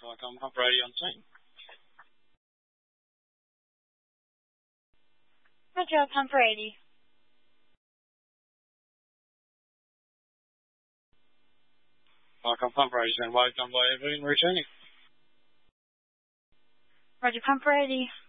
Welcome, Pump Radio on scene. Roger, Pump Radio. Welcome, Pump Radio and welcome by Evelyn returning. Roger, Pump Radio.